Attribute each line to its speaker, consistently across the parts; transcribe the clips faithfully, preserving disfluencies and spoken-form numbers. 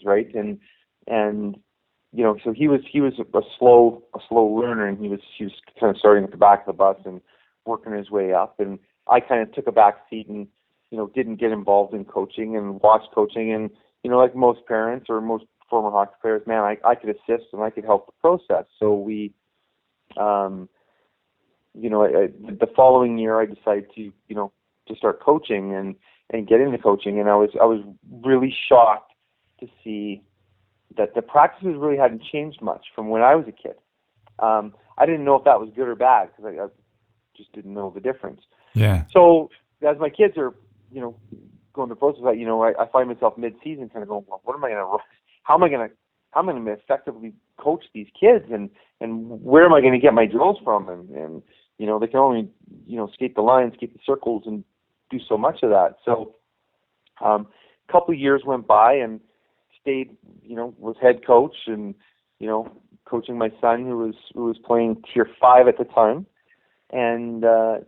Speaker 1: right? And and you know, so he was he was a slow a slow learner, and he was he was kind of starting at the back of the bus and working his way up. And I kind of took a back seat and you know didn't get involved in coaching and watched coaching. And you know, like most parents or most former hockey players, man, I I could assist and I could help the process. So we, um, you know, I, the following year I decided to you know to start coaching and and get into coaching. And I was I was really shocked to see that the practices really hadn't changed much from when I was a kid. Um, I didn't know if that was good or bad because I, I just didn't know the difference.
Speaker 2: Yeah.
Speaker 1: So as my kids are, you know, going through the process, I, you know, I, I find myself mid-season kind of going, well, what am I going to, how am I going to, how am I going to effectively coach these kids, and and where am I going to get my drills from? And and you know, they can only, you know, skate the line, skate the circles, and do so much of that. So, um, a couple of years went by and stayed, you know, was head coach and, you know, coaching my son who was who was playing tier five at the time. And uh,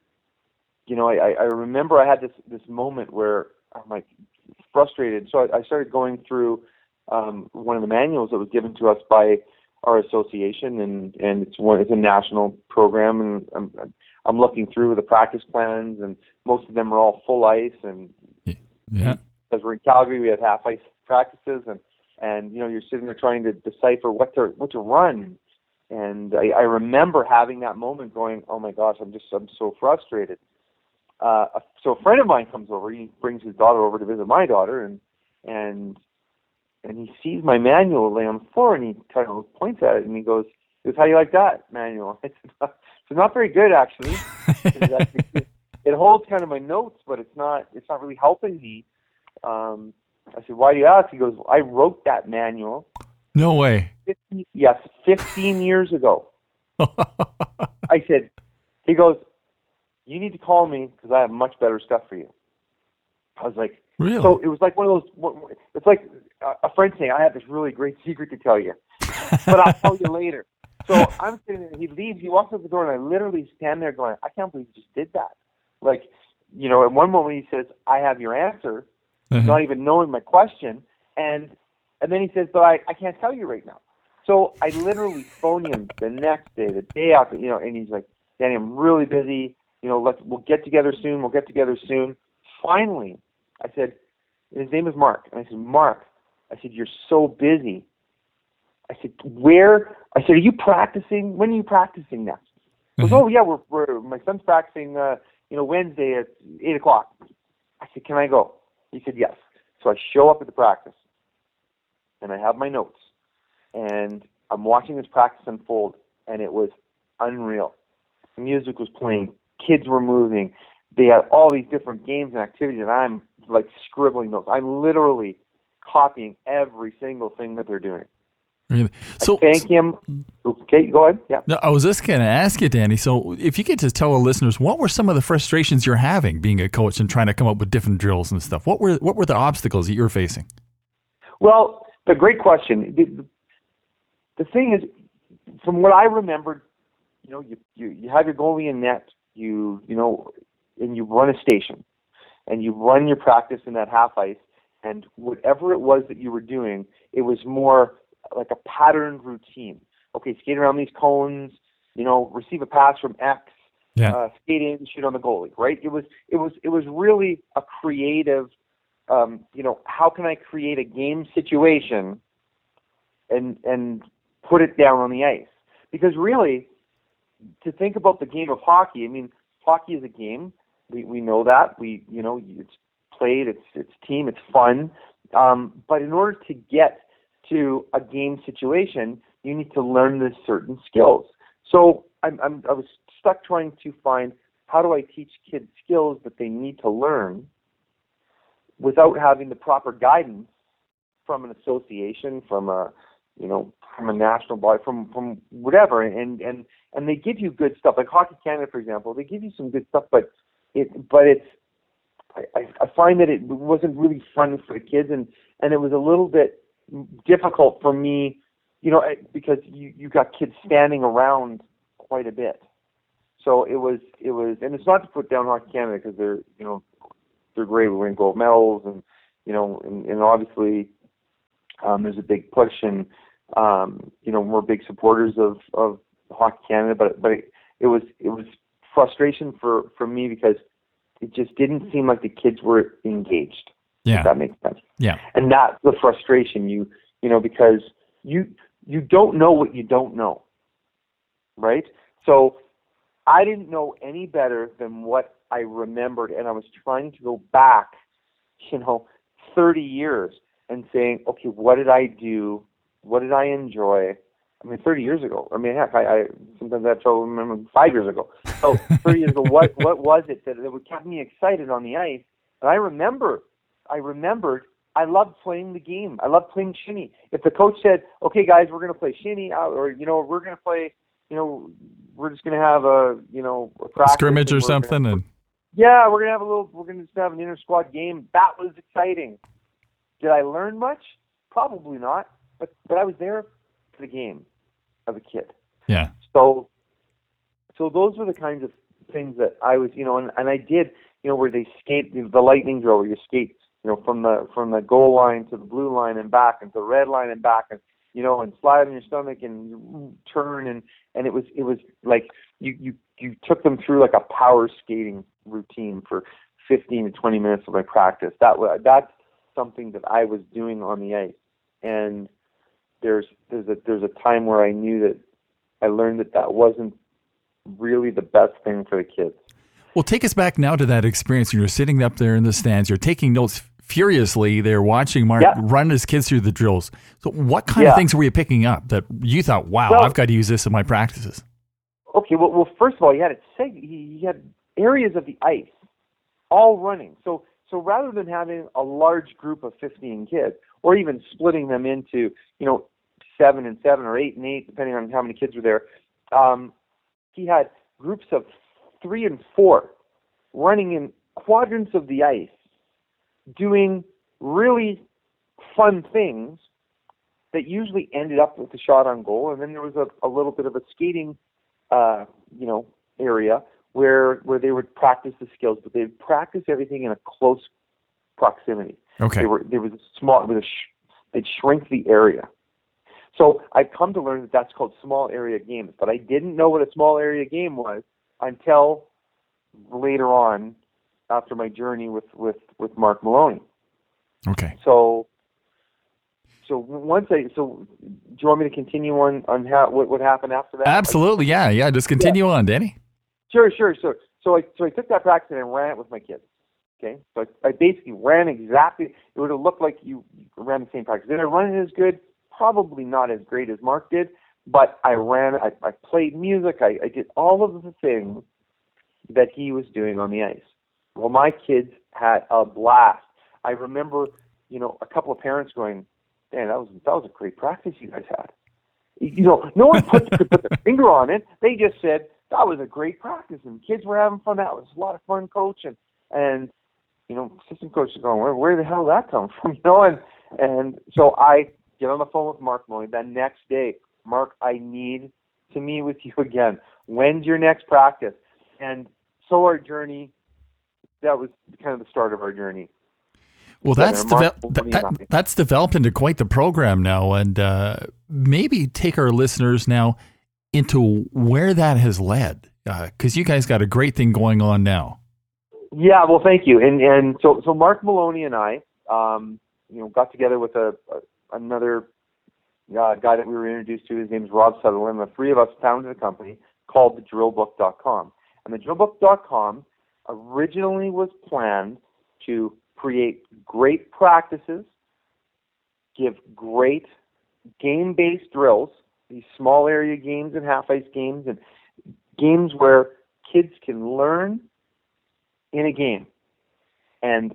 Speaker 1: you know, I, I remember I had this this moment where I'm like frustrated. So I, I started going through um, one of the manuals that was given to us by our association, and, and it's one it's a national program, and I'm I'm looking through the practice plans, and most of them are all full ice, and
Speaker 2: yeah.
Speaker 1: Because we're in Calgary, we have half ice practices, and, and you know you're sitting there trying to decipher what to what to run. And I, I remember having that moment, going, "Oh my gosh, I'm just I'm so frustrated." Uh, so a friend of mine comes over. He brings his daughter over to visit my daughter, and and and he sees my manual lay on the floor, and he kind of points at it, and he goes, he goes, "How do you like that manual?" I said, "It's not very good, actually. It, actually, it holds kind of my notes, but it's not it's not really helping me." Um, I said, "Why do you ask?" He goes, well, "I wrote that manual."
Speaker 2: No way.
Speaker 1: fifteen, yes, fifteen years ago. I said, he goes, "You need to call me because I have much better stuff for you." I was like,
Speaker 2: really?
Speaker 1: So it was like one of those, it's like a friend saying, "I have this really great secret to tell you, but I'll tell you later." So I'm sitting there, he leaves, he walks out the door, and I literally stand there going, I can't believe he just did that. Like, you know, at one moment he says, "I have your answer," uh-huh. not even knowing my question, and and then he says, "But I, I can't tell you right now." So I literally phone him the next day, the day after, you know, and he's like, "Danny, I'm really busy. You know, let's we'll get together soon. We'll get together soon." Finally, I said, his name is Mark, and I said, "Mark," I said, "you're so busy." I said, "Where?" I said, "Are you practicing? When are you practicing next?" He goes,
Speaker 2: Mm-hmm.
Speaker 1: "Oh yeah, we're we're my son's practicing, uh, you know, Wednesday at eight o'clock." I said, "Can I go?" He said, "Yes." So I show up at the practice, and I have my notes, and I'm watching this practice unfold, and it was unreal. The music was playing, kids were moving, they had all these different games and activities, and I'm like scribbling notes. I'm literally copying every single thing that they're doing.
Speaker 2: Really? So
Speaker 1: I thank him. Okay, go ahead. Yeah.
Speaker 2: No, I was just going to ask you, Danny. So, if you could just tell our listeners, what were some of the frustrations you're having being a coach and trying to come up with different drills and stuff? What were what were the obstacles that you were facing?
Speaker 1: Well, the great question. The, the thing is, from what I remembered, you know, you, you you have your goalie in net. You you know, and you run a station, and you run your practice in that half ice, and whatever it was that you were doing, it was more like a patterned routine. Okay, skate around these cones, you know, receive a pass from X,
Speaker 2: yeah.
Speaker 1: uh, skate in, shoot on the goalie, right? It was, it was, it was really a creative, um, you know, how can I create a game situation and and put it down on the ice? Because really, to think about the game of hockey, I mean, hockey is a game. We we know that. We you know it's played, it's it's team, it's fun. Um, but in order to get to a game situation, you need to learn the certain skills. So I'm, I'm, I was stuck trying to find how do I teach kids skills that they need to learn without having the proper guidance from an association, from a you know from a national body, from from whatever. And and and they give you good stuff, like Hockey Canada, for example. They give you some good stuff, but it but it's I, I find that it wasn't really fun for the kids, and and it was a little bit difficult for me, you know, because you you got kids standing around quite a bit. So it was it was, and it's not to put down Hockey Canada because they're you know they're great. We win gold medals, and you know, and, and obviously Um, there's a big push, and um, you know, we're big supporters of, of Hockey Canada, but but it, it was it was frustration for, for me because it just didn't seem like the kids were engaged.
Speaker 2: Yeah,
Speaker 1: if that makes sense.
Speaker 2: Yeah,
Speaker 1: and that's the frustration. You you know because you you don't know what you don't know, right? So I didn't know any better than what I remembered, and I was trying to go back, you know, thirty years and saying, okay, what did I do? What did I enjoy? I mean, thirty years ago. I mean, heck, I, I sometimes I have trouble remembering five years ago. So thirty years ago, what what was it that, that kept me excited on the ice? And I remember, I remembered, I loved playing the game. I loved playing shinny. If the coach said, okay, guys, we're going to play shinny, or, you know, we're going to play, you know, we're just going to have a, you know, a practice
Speaker 2: scrimmage or something.
Speaker 1: Gonna,
Speaker 2: and
Speaker 1: yeah, we're going to have a little, we're going to just have an inter-squad game. That was exciting. Did I learn much? Probably not. But, but I was there for the game as a kid.
Speaker 2: Yeah.
Speaker 1: So, so those were the kinds of things that I was, you know, and, and I did, you know, where they skate, the lightning drill, where you skate, you know, from the from the goal line to the blue line and back, and to the red line and back, and you know, and slide on your stomach and you turn, and and it was it was like you you you took them through like a power skating routine for fifteen to twenty minutes of my practice. That was that's something that I was doing on the ice, and there's there's a there's a time where I knew that I learned that that wasn't really the best thing for the kids.
Speaker 2: Well, take us back now to that experience. You're sitting up there in the stands. You're taking notes furiously. They're watching Mark
Speaker 1: yeah.
Speaker 2: run his kids through the drills. So what kind
Speaker 1: yeah.
Speaker 2: of things were you picking up that you thought, wow, well, I've got to use this in my practices?
Speaker 1: Okay, well, well first of all, you had it seg- you had areas of the ice all running. So so rather than having a large group of fifteen kids, or even splitting them into, you know, seven and seven or eight and eight, depending on how many kids were there, um, he had groups of three and four running in quadrants of the ice, doing really fun things that usually ended up with a shot on goal. And then there was a, a little bit of a skating, uh, you know, area where where they would practice the skills, but they'd practice everything in a close proximity.
Speaker 2: Okay.
Speaker 1: They were there was a small, with a sh- they'd shrink the area. So I've come to learn that that's called small area games, but I didn't know what a small area game was until later on, after my journey with, with, with Mark Maloney.
Speaker 2: Okay.
Speaker 1: So, so once I so, do you want me to continue on on how what, what happened after that?
Speaker 2: Absolutely, yeah, yeah. Just continue yeah. on, Danny.
Speaker 1: Sure, sure, sure. So I so I took that practice and I ran it with my kids. Okay, so I, I basically ran exactly. It would have looked like you ran the same practice. Did I run it as good? Probably not as great as Mark did, but I ran. I, I played music. I, I did all of the things that he was doing on the ice. Well, my kids had a blast. I remember, you know, a couple of parents going, "Man, that was that was a great practice you guys had." You know, no one put, could put their finger on it. They just said that was a great practice, and kids were having fun. That was a lot of fun, coach, and and you know, assistant coach is going, where where the hell did that come from? You know, and and so I get on the phone with Mark Maloney that next day. Mark, I need to meet with you again. When's your next practice? And so our journey, that was kind of the start of our journey.
Speaker 2: Well, that's devel- that, that, that's developed into quite the program now, and uh, maybe take our listeners now into where that has led, because uh, you guys got a great thing going on now.
Speaker 1: Yeah, well, thank you. And and so so Mark Maloney and I, um, you know, got together with a, a another uh, guy that we were introduced to. His name is Rob Sutherland. The three of us founded a company called the drill book dot com. And the drill book dot com originally was planned to create great practices, give great game-based drills, these small area games and half-ice games, and games where kids can learn in a game. And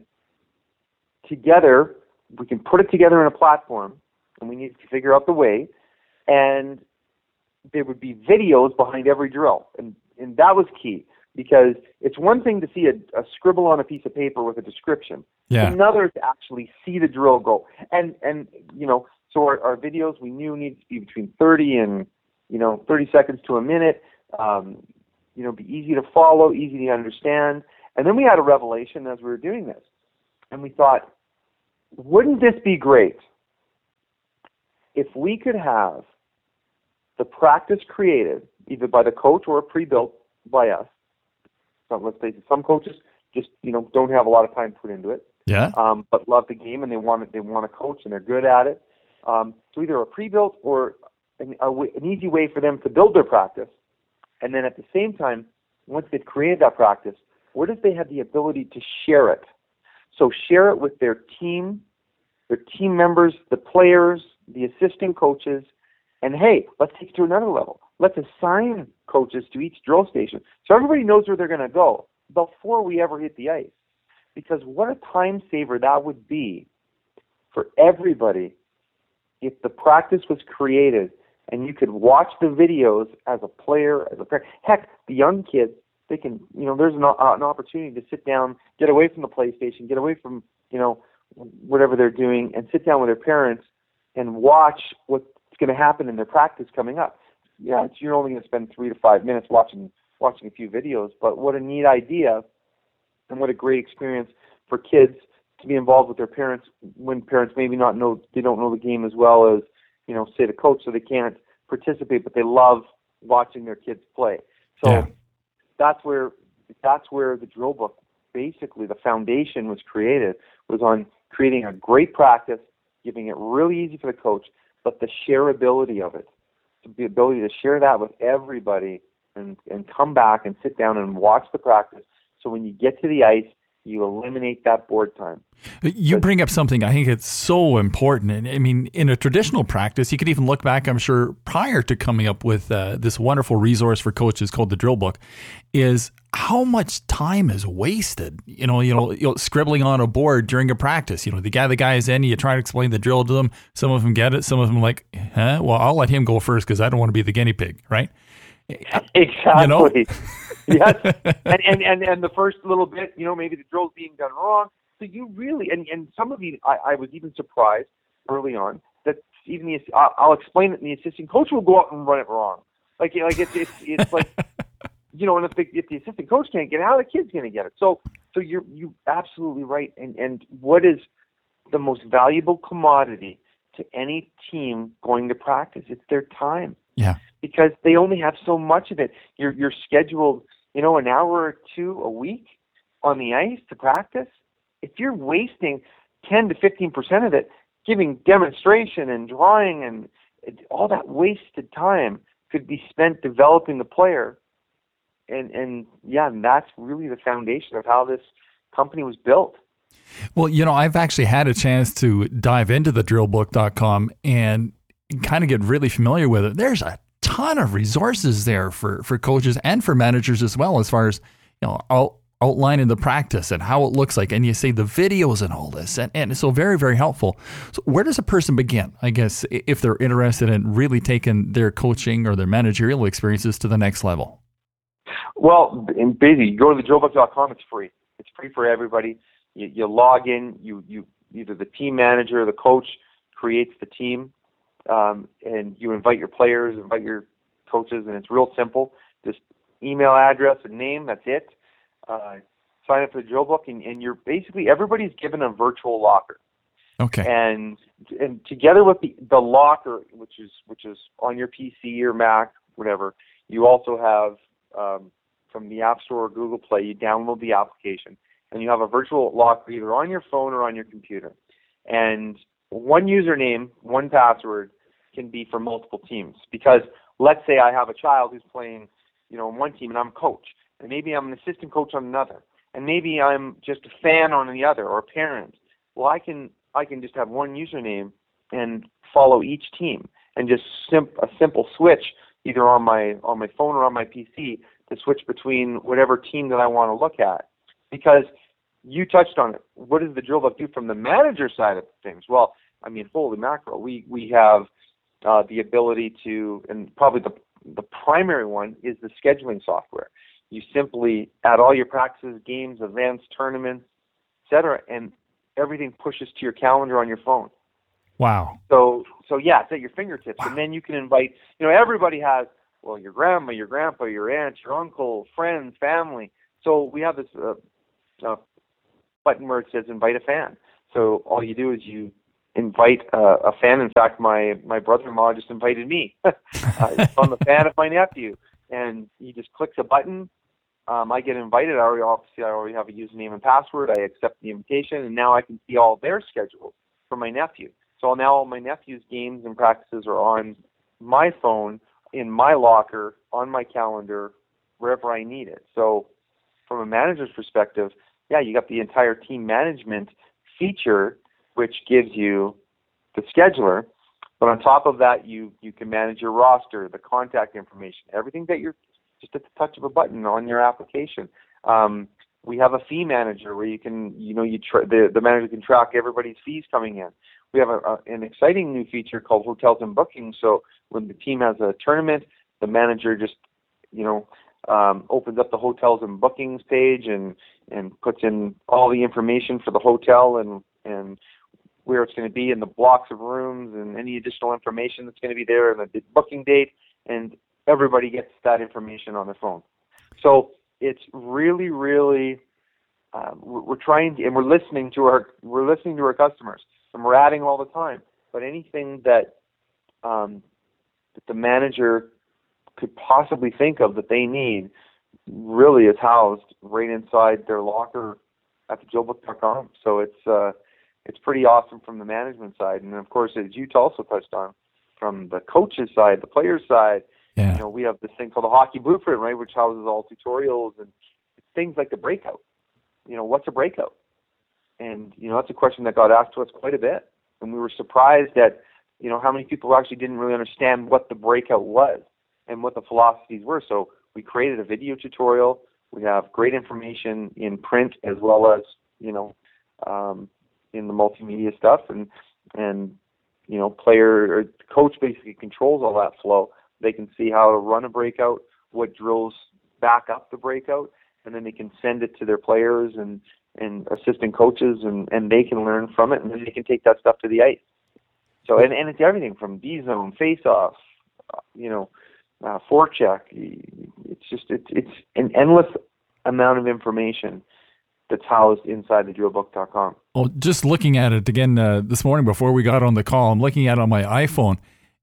Speaker 1: together, we can put it together in a platform, and we need to figure out the way, and there would be videos behind every drill. And, and that was key, because it's one thing to see a, a scribble on a piece of paper with a description.
Speaker 2: Yeah.
Speaker 1: It's another to actually see the drill go. And, and you know, so our, our videos we knew needed to be between thirty and, you know, thirty seconds to a minute, um, you know, be easy to follow, easy to understand. And then we had a revelation as we were doing this. And we thought, wouldn't this be great if we could have the practice created either by the coach or pre-built by us, so let's say some coaches just, you know, don't have a lot of time put into it,
Speaker 2: yeah,
Speaker 1: um, but love the game and they want it, they want to coach and they're good at it. Um, so either a pre-built or an, a w- an easy way for them to build their practice, and then at the same time, once they've created that practice, where does they have the ability to share it? So share it with their team, their team members, the players, the assistant coaches, and hey, let's take it to another level. Let's assign coaches to each drill station so everybody knows where they're going to go before we ever hit the ice. Because what a time saver that would be for everybody if the practice was created and you could watch the videos as a player, as a parent. Heck, the young kids, they can, you know, there's an, uh, an opportunity to sit down, get away from the PlayStation, get away from, you know, whatever they're doing, and sit down with their parents and watch what's going to happen in their practice coming up. Yeah, it's, you're only going to spend three to five minutes watching watching a few videos, but what a neat idea and what a great experience for kids to be involved with their parents when parents maybe not know, they don't know the game as well as, you know, say the coach, so they can't participate, but they love watching their kids play. So
Speaker 2: yeah.
Speaker 1: that's where that's where the drill book, basically the foundation was created, was on creating a great practice, giving it really easy for the coach, but the shareability of it, the ability to share that with everybody and, and come back and sit down and watch the practice. So when you get to the ice, you eliminate that board time.
Speaker 2: You bring up something I think it's so important. And I mean, in a traditional practice, you could even look back, I'm sure, prior to coming up with uh, this wonderful resource for coaches called the Drill Book, is how much time is wasted, you know, you know, you know, scribbling on a board during a practice. You know, the guy, the guy is in, you try to explain the drill to them. Some of them get it. Some of them like, huh? Well, I'll let him go first because I don't want to be the guinea pig, right?
Speaker 1: Exactly.
Speaker 2: You know?
Speaker 1: Yes. And, and, and, and the first little bit, you know, maybe the drill's being done wrong. So you really, and, and some of you, I, I was even surprised early on that even the, I'll, I'll explain it and the assistant coach will go out and run it wrong. Like, like it's, it's, it's like, you know, and if the, if the assistant coach can't get it, how are the kids going to get it? So, so you're, you absolutely right. And, and what is the most valuable commodity to any team going to practice? It's their time.
Speaker 2: Yeah.
Speaker 1: Because they only have so much of it. You're, you're scheduled, you know, an hour or two a week on the ice to practice. If you're wasting ten to fifteen percent of it giving demonstration and drawing, and it, all that wasted time could be spent developing the player. And, and yeah, and that's really the foundation of how this company was built.
Speaker 2: Well, you know, I've actually had a chance to dive into the drill book dot com and kind of get really familiar with it. There's a ton of resources there for, for coaches and for managers as well, as far as, you know, out, outlining the practice and how it looks like. And you say the videos and all this. And, and it's so very, very helpful. So where does a person begin, I guess, if they're interested in really taking their coaching or their managerial experiences to the next level?
Speaker 1: Well, in basically, you go to the drill book dot com, it's free. It's free for everybody. You, you log in, you, you either the team manager or the coach creates the team. Um, and you invite your players, invite your coaches, and it's real simple. Just email address and name, that's it. Uh, sign up for the drill book, and, and you're basically, everybody's given a virtual locker.
Speaker 2: Okay.
Speaker 1: And and together with the, the locker, which is which is on your P C or Mac, whatever, you also have um, from the App Store or Google Play, you download the application, and you have a virtual locker either on your phone or on your computer. And one username, one password can be for multiple teams. Because let's say I have a child who's playing, you know, on one team and I'm a coach, and maybe I'm an assistant coach on another, and maybe I'm just a fan on the other or a parent. Well, I can I can just have one username and follow each team, and just simp- a simple switch either on my on my phone or on my P C to switch between whatever team that I want to look at. Because you touched on it. What does the drill book do from the manager side of things? Well, I mean, holy mackerel, we we have uh, the ability to, and probably the the primary one is the scheduling software. You simply add all your practices, games, events, tournaments, et cetera, and everything pushes to your calendar on your phone.
Speaker 2: Wow.
Speaker 1: So so yeah, it's at your fingertips,
Speaker 2: Wow.
Speaker 1: and then you can invite. You know, everybody has, well, your grandma, your grandpa, your aunt, your uncle, friends, family. So we have this uh, uh, button where it says invite a fan. So all you do is you invite uh, a fan. In fact, my, my brother-in-law just invited me. uh, I'm a fan of my nephew. And he just clicks a button. Um, I get invited. I already, obviously, I already have a username and password. I accept the invitation, and now I can see all their schedules for my nephew. So now all my nephew's games and practices are on my phone, in my locker, on my calendar, wherever I need it. So from a manager's perspective, yeah, you got the entire team management feature, which gives you the scheduler. But on top of that, you, you can manage your roster, the contact information, everything that you're just at the touch of a button on your application. Um, we have a fee manager where you can, you know, you tra- the, the manager can track everybody's fees coming in. We have a, a, an exciting new feature called Hotels and Bookings. So when the team has a tournament, the manager just, you know, um, opens up the Hotels and Bookings page and, and puts in all the information for the hotel and, and where it's going to be and the blocks of rooms and any additional information that's going to be there and the booking date, and everybody gets that information on their phone. So it's really, really, um, we're, we're trying to, and we're listening to our, we're listening to our customers, and we're adding all the time. But anything that, um, that the manager could possibly think of that they need really is housed right inside their locker at the joe book dot com. So it's uh, it's pretty awesome from the management side, and of course, as you also touched on, from the coaches side, the players side.
Speaker 2: Yeah.
Speaker 1: You know, we have this thing called the Hockey Blueprint, right, which houses all tutorials and things like the breakout. You know, what's a breakout? And, you know, that's a question that got asked to us quite a bit. And we were surprised at, you know, how many people actually didn't really understand what the breakout was and what the philosophies were. So we created a video tutorial. We have great information in print as well as, you know, um, in the multimedia stuff. And, and you know, player or coach basically controls all that flow. They can see how to run a breakout, what drills back up the breakout, and then they can send it to their players and, and assistant coaches, and, and they can learn from it, and then they can take that stuff to the ice. So, and, and it's everything from D-zone, face-off, uh, you know, uh, forecheck. It's just, it's, it's an endless amount of information that's housed inside the joe book dot com.
Speaker 2: Well, just looking at it again uh, this morning before we got on the call, I'm looking at it on my iPhone,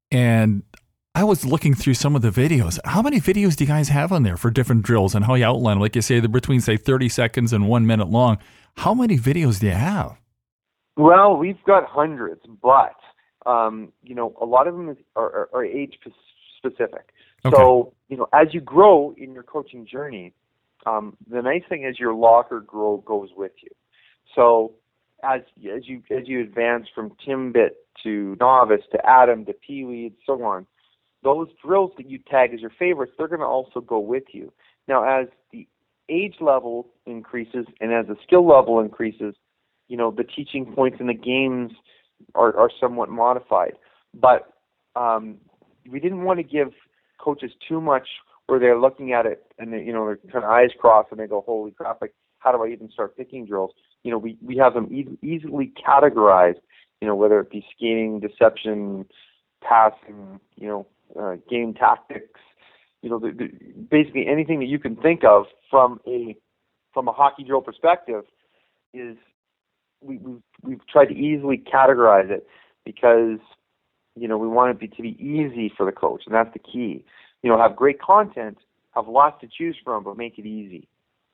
Speaker 2: and I was looking through some of the videos. How many videos do you guys have on there for different drills and how you outline them? Like you say, they're between, say, thirty seconds and one minute long. How many videos do you have?
Speaker 1: Well, we've got hundreds, but, um, you know, a lot of them are, are, are age specific. Okay. So, you know, as you grow in your coaching journey, um, the nice thing is your locker grow goes with you. So as as you as you advance from Timbit to novice to Atom to Pee Wee and so on, those drills that you tag as your favorites, they're going to also go with you. Now, as the age level increases and as the skill level increases, you know, the teaching points in the games are, are somewhat modified. But um, we didn't want to give coaches too much where they're looking at it and, they, you know, they're kind of eyes crossed and they go, holy crap, like, how do I even start picking drills? You know, we, we have them e- easily categorized, you know, whether it be skating, deception, passing, you know, Uh, game tactics, you know, the, the, basically anything that you can think of from a from a hockey drill perspective is we we've, we've tried to easily categorize it because, you know, we want it be, to be easy for the coach, and that's the key. You know, have great content, have lots to choose from, but make it easy.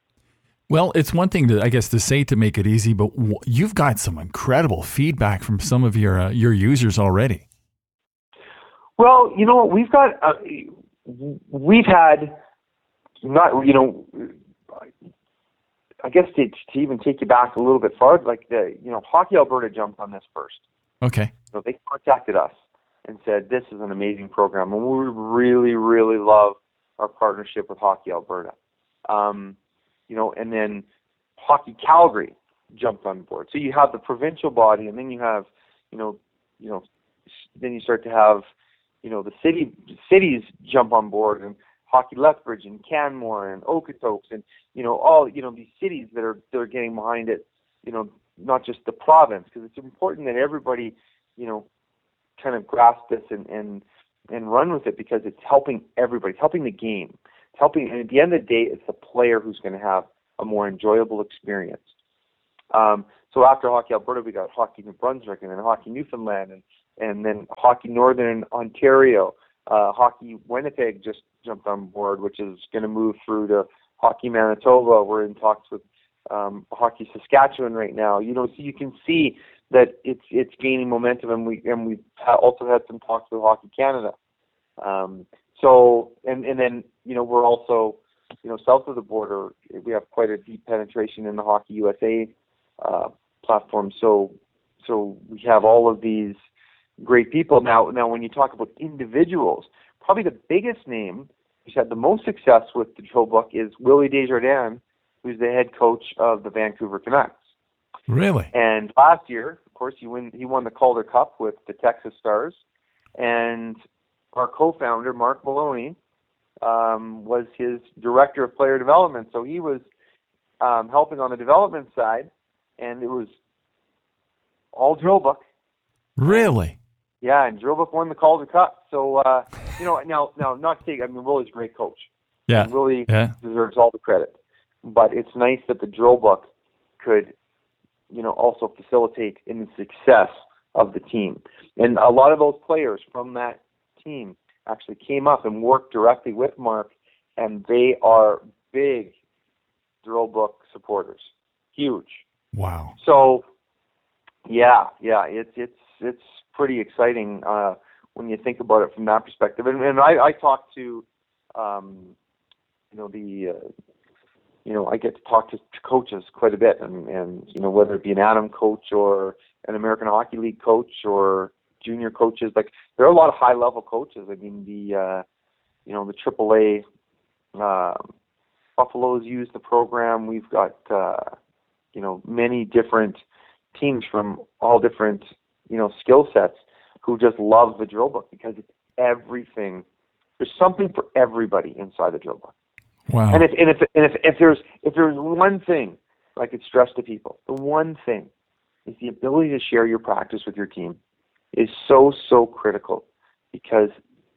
Speaker 2: Well, it's one thing to, I guess, to say to make it easy, but w- you've got some incredible feedback from some of your uh, your users already.
Speaker 1: Well, you know what, we've got, uh, we've had, not, you know, I guess to, to even take you back a little bit farther, like the, you know, Hockey Alberta jumped on this first.
Speaker 2: Okay.
Speaker 1: So they contacted us and said, this is an amazing program, and we really, really love our partnership with Hockey Alberta. Um, you know, and then Hockey Calgary jumped on board. So you have the provincial body, and then you have, you know, you know, then you start to have, you know, the city cities jump on board, and Hockey Lethbridge and Canmore and Okotoks and, you know, all, you know, these cities that are, that are getting behind it, you know, not just the province, because it's important that everybody, you know, kind of grasp this and, and, and run with it, because it's helping everybody, it's helping the game. It's helping, and at the end of the day, it's the player who's going to have a more enjoyable experience. Um, So after Hockey Alberta, we got Hockey New Brunswick, and then Hockey Newfoundland, and, and then Hockey Northern Ontario. Uh, Hockey Winnipeg just jumped on board, which is going to move through to Hockey Manitoba. We're in talks with um, Hockey Saskatchewan right now. You know, so you can see that it's it's gaining momentum, and we and we've also had some talks with Hockey Canada. Um, so and and then you know we're also you know south of the border we have quite a deep penetration in the Hockey U S A uh, platform. So so we have all of these great people now. Now, when you talk about individuals, probably the biggest name who's had the most success with the Drill Book is Willie Desjardins, who's the head coach of the Vancouver Canucks.
Speaker 2: Really?
Speaker 1: And last year, of course, he win he won the Calder Cup with the Texas Stars, and our co-founder Mark Maloney um, was his director of player development. So he was um, helping on the development side, and it was all Drill Book.
Speaker 2: Really?
Speaker 1: Yeah, and Drill Book won the Calder Cup. So uh, you know, now now not to take. I mean, Willie's a great coach.
Speaker 2: Yeah,
Speaker 1: and Willie
Speaker 2: yeah.
Speaker 1: deserves all the credit. But it's nice that the Drill Book could, you know, also facilitate in the success of the team. And a lot of those players from that team actually came up and worked directly with Mark, and they are big Drill Book supporters. Huge.
Speaker 2: Wow.
Speaker 1: So, yeah, yeah, it's it's it's pretty exciting uh, when you think about it from that perspective. And, and I, I talk to, um, you know, the. Uh, You know, I get to talk to coaches quite a bit, and, and you know, whether it be an Atom coach or an American Hockey League coach or junior coaches, like there are a lot of high-level coaches. I mean, the uh, you know the triple A uh, Buffaloes use the program. We've got uh, you know many different teams from all different you know skill sets who just love the Drill Book because it's everything. There's something for everybody inside the Drill Book.
Speaker 2: Wow.
Speaker 1: And if and if and if, if there's if there's one thing I could stress to people, the one thing is the ability to share your practice with your team is so so critical, because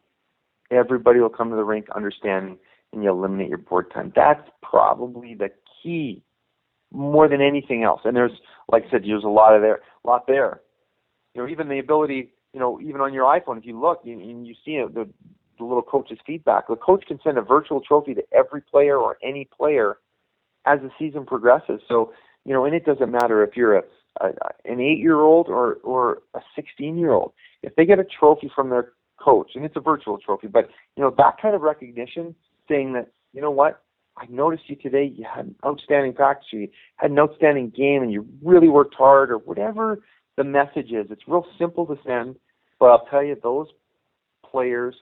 Speaker 1: everybody will come to the rink understanding, and you eliminate your board time. That's probably the key more than anything else. And there's, like I said, there's a lot of there, a lot there. You know, even the ability, you know, even on your iPhone, if you look, you you see it, the the little coach's feedback. The coach can send a virtual trophy to every player or any player as the season progresses. So, you know, and it doesn't matter if you're a, a an eight-year-old or, or a sixteen-year-old. If they get a trophy from their coach, and it's a virtual trophy, but, you know, that kind of recognition, saying that, you know what, I noticed you today, you had an outstanding practice, you had an outstanding game, and you really worked hard, or whatever the message is. It's real simple to send, but I'll tell you, those players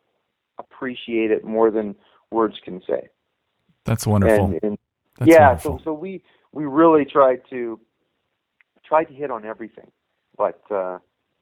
Speaker 1: appreciate it more than words can say.
Speaker 2: That's wonderful.
Speaker 1: And, and
Speaker 2: That's
Speaker 1: yeah,
Speaker 2: wonderful.
Speaker 1: so so we we really tried to try to hit on everything, but uh,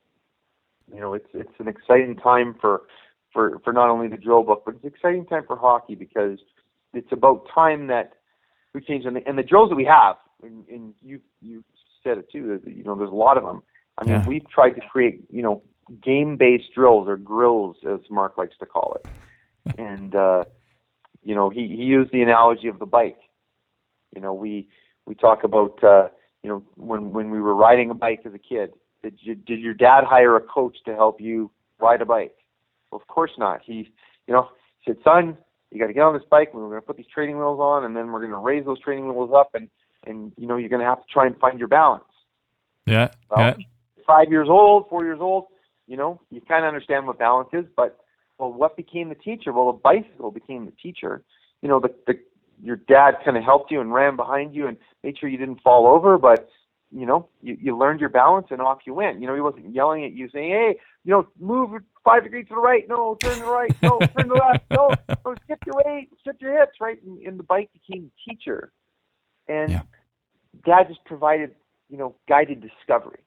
Speaker 1: you know it's it's an exciting time for, for for not only the Drill Book, but it's an exciting time for hockey, because it's about time that we change. And the, and the drills that we have, and, and you you said it too. You know, there's a lot of them. I mean,
Speaker 2: Yeah.
Speaker 1: we've tried to create you know. game-based drills, or grills, as Mark likes to call it. And, uh, you know, he, he used the analogy of the bike. You know, we we talk about, uh, you know, when, when we were riding a bike as a kid, did, you, did your dad hire a coach to help you ride a bike? Well, of course not. He, you know, said, son, you got to get on this bike, and we're going to put these training wheels on, and then we're going to raise those training wheels up, and, and you know, you're going to have to try and find your balance.
Speaker 2: Yeah,
Speaker 1: well,
Speaker 2: yeah.
Speaker 1: Five years old, four years old, you know, you kind of understand what balance is, but, well, what became the teacher? Well, the bicycle became the teacher. You know, the, the your dad kind of helped you and ran behind you and made sure you didn't fall over, but, you know, you, you learned your balance and off you went. You know, he wasn't yelling at you saying, hey, you know, move five degrees to the right, no, turn to the right, no, turn to the left, no, no, shift your weight, shift your hips, right? And, and the bike became the teacher. And
Speaker 2: Yeah.
Speaker 1: Dad just provided, you know, guided discovery.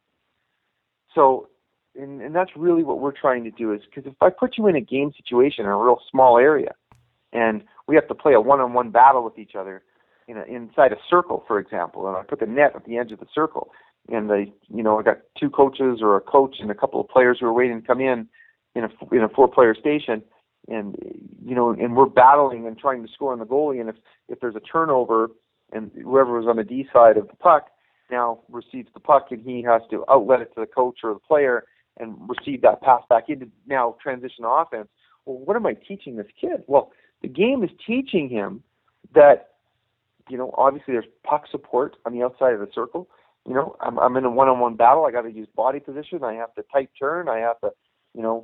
Speaker 1: So, And, and that's really what we're trying to do, is because if I put you in a game situation in a real small area, and we have to play a one-on-one battle with each other in a, inside a circle, for example, and I put the net at the edge of the circle, and the you know I got two coaches or a coach and a couple of players who are waiting to come in in a in a four-player station, and you know and we're battling and trying to score on the goalie, and if if there's a turnover and whoever was on the D side of the puck, now receives the puck and he has to outlet it to the coach or the player and receive that pass back into now transition offense. Well, what am I teaching this kid? Well, the game is teaching him that, you know, obviously there's puck support on the outside of the circle. You know, I'm, I'm in a one-on-one battle. I got to use body position. I have to tight turn. I have to, you know,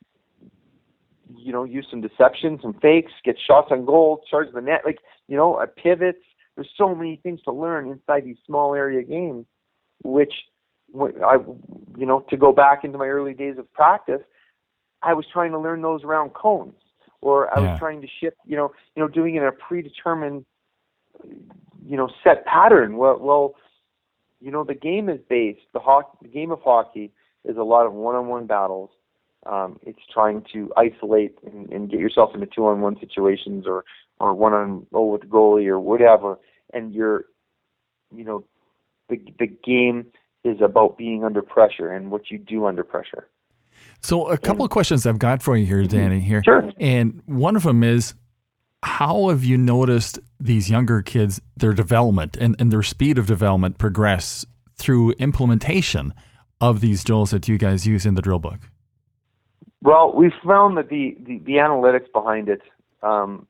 Speaker 1: you know, use some deception, some fakes, get shots on goal, charge the net, like, you know, a pivots. There's so many things to learn inside these small area games, which I, you know, to go back into my early days of practice, I was trying to learn those around cones, or I
Speaker 2: yeah.
Speaker 1: was trying to shift, you know, you know, doing it in a predetermined, you know, set pattern. Well, well, you know, the game is based, the hockey, the game of hockey is a lot of one-on-one battles. Um, it's trying to isolate and, and get yourself into two-on-one situations, or, or one-on-oh with the goalie or whatever. And you're, you know, the the game is about being under pressure and what you do under pressure.
Speaker 2: So a couple and, of questions I've got for you here, Danny, here.
Speaker 1: Sure.
Speaker 2: And one of them is, how have you noticed these younger kids, their development and, and their speed of development progress through implementation of these drills that you guys use in the drill book?
Speaker 1: Well, we've found that the, the, the analytics behind it, um,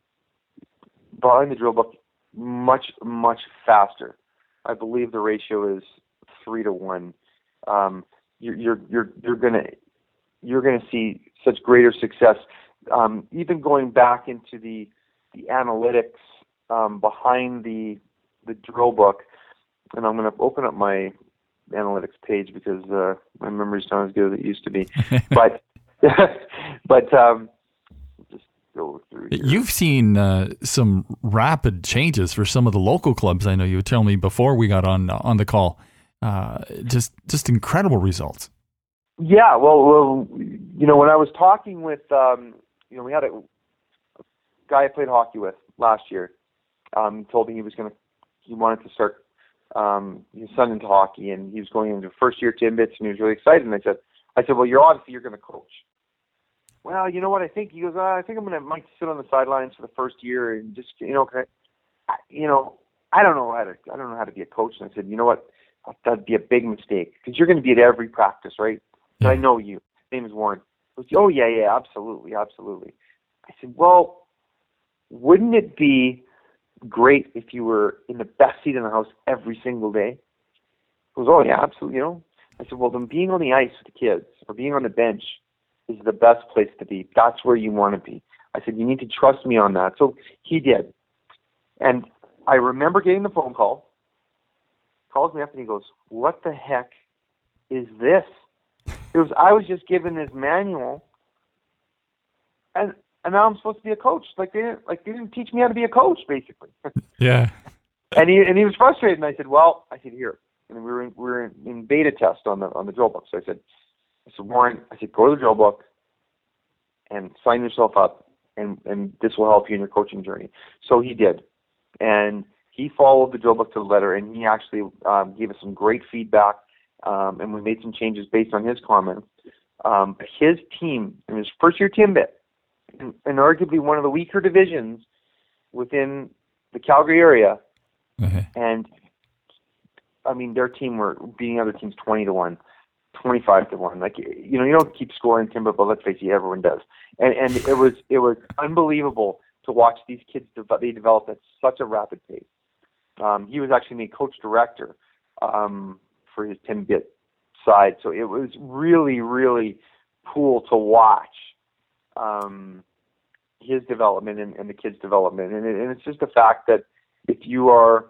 Speaker 1: behind the drill book, much, much faster. I believe the ratio is three to one. Um, you're, you're, you're, you're gonna, you're gonna see such greater success. Um, even going back into the, the analytics um, behind the, the drill book, and I'm gonna open up my analytics page because uh, my memory's not as good as it used to be, but. but um, just go through here.
Speaker 2: You've seen uh, some rapid changes for some of the local clubs. I know you were telling me before we got on on the call. Uh, just just incredible results.
Speaker 1: Yeah, well, well, you know, when I was talking with, um, you know, we had a, a guy I played hockey with last year. Um, he told me he was going to, he wanted to start um, his son into hockey, and he was going into first year Timbits, and he was really excited. And I said, I said, well, you're obviously you're going to coach. Well, you know what I think? He goes, uh, I think I'm going to might sit on the sidelines for the first year and just, you know, I, you know, I don't know how to, I don't know how to be a coach. And I said, you know what? That'd be a big mistake because you're going to be at every practice, right? But I know you. His name is Warren. He goes, oh yeah, yeah, absolutely, absolutely. I said, well, wouldn't it be great if you were in the best seat in the house every single day? He goes, oh yeah, absolutely. You know, I said, well, then being on the ice with the kids or being on the bench is the best place to be. That's where you want to be. I said, you need to trust me on that. So he did. And I remember getting the phone call. He calls me up and he goes, what the heck is this? It was, I was just given this manual and and now I'm supposed to be a coach. Like they didn't like they didn't teach me how to be a coach, basically.
Speaker 2: Yeah.
Speaker 1: and he and he was frustrated and I said, well, I said, here. And we were in, we were in beta test on the on the drill book. So I said I said, Warren, I said, go to the drill book and sign yourself up, and, and this will help you in your coaching journey. So he did. And he followed the drill book to the letter, and he actually um, gave us some great feedback, um, and we made some changes based on his comments. Um, but his team, in his first year Timbit, and, and arguably one of the weaker divisions within the Calgary area,
Speaker 2: mm-hmm.
Speaker 1: and I mean, their team were beating other teams twenty to one. twenty-five to one. Like, you know, you don't keep scoring timber, but let's face it, everyone does. And and it was it was unbelievable to watch these kids develop. They developed at such a rapid pace. Um, he was actually made coach director um, for his Timbit side, so it was really really cool to watch um, his development and, and the kids' development. And, it, and it's just the fact that if you are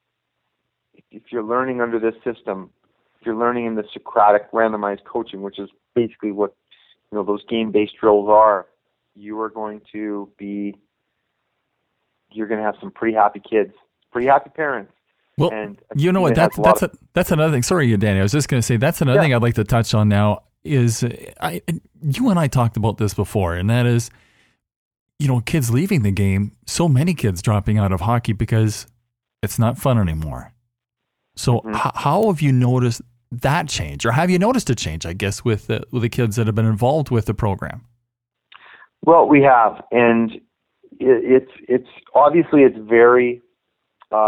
Speaker 1: if you're learning under this system, if you're learning in the Socratic randomized coaching, which is basically what, you know, those game-based drills are, you are going to be, you're going to have some pretty happy kids, pretty happy parents.
Speaker 2: Well,
Speaker 1: and
Speaker 2: you know what, that's, a that's, a, that's another thing. Sorry, Danny, I was just going to say, that's another yeah. thing I'd like to touch on now is, I, you and I talked about this before, and that is, you know, kids leaving the game, so many kids dropping out of hockey because it's not fun anymore. So mm-hmm. h- how have you noticed that change, or have you noticed a change, I guess, with the, with the kids that have been involved with the program?
Speaker 1: Well, we have, and it, it's it's obviously it's very um,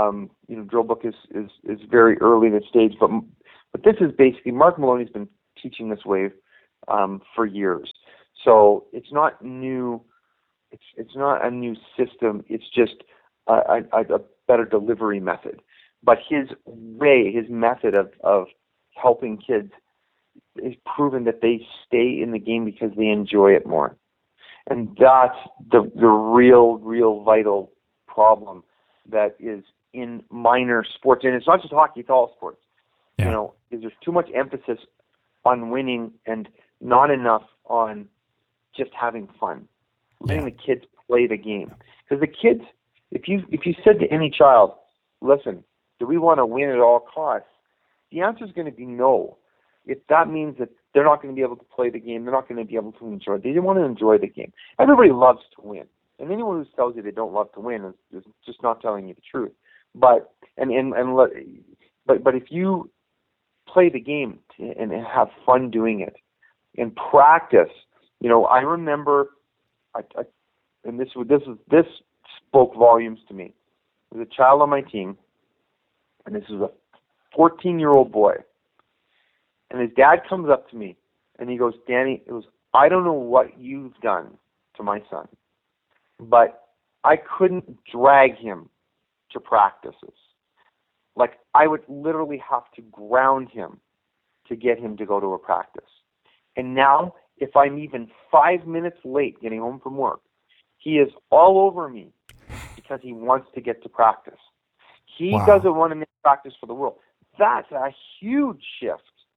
Speaker 1: you know, drill book is, is, is very early in its stage, but but this is basically, Mark Maloney's been teaching this way um, for years. So it's not new. It's it's not a new system. It's just a, a, a better delivery method. But his way, his method of, of helping kids is proven that they stay in the game because they enjoy it more. And that's the the real, real vital problem that is in minor sports. And it's not just hockey, it's all sports. Yeah. You know, is there's too much emphasis on winning and not enough on just having fun. Letting yeah. the kids play the game. Because the kids, if you if you said to any child, listen, do we want to win at all costs? The answer is going to be no. If that means that they're not going to be able to play the game, they're not going to be able to enjoy it. They want to enjoy the game. Everybody loves to win. And anyone who tells you they don't love to win is, is just not telling you the truth. But and and, and but but if you play the game and have fun doing it and practice, you know, I remember, I, I, and this this is this spoke volumes to me. There was a child on my team, and this was a fourteen-year-old boy, and his dad comes up to me and he goes, "Danny, it was I don't know what you've done to my son, but I couldn't drag him to practices. Like, I would literally have to ground him to get him to go to a practice. And now, if I'm even five minutes late getting home from work, he is all over me because he wants to get to practice. He wow. doesn't want to miss practice for the world." That's a huge shift.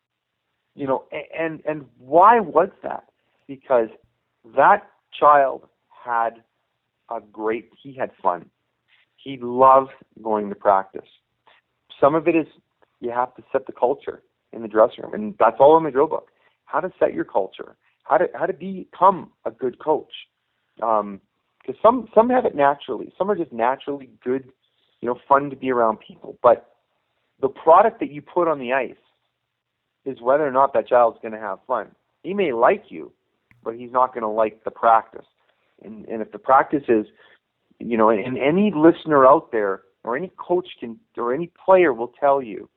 Speaker 1: You know, and and why was that? Because that child had a great, he had fun. He loved going to practice. Some of it is you have to set the culture in the dressing room, and that's all in the drill book. How to set your culture, how to how to become a good coach. Um, because some some have it naturally. Some are just naturally good, you know, fun to be around people. But the product that you put on the ice is whether or not that child's going to have fun. He may like you, but he's not going to like the practice. And and if the practice is, you know, and any listener out there or any coach can or any player will tell you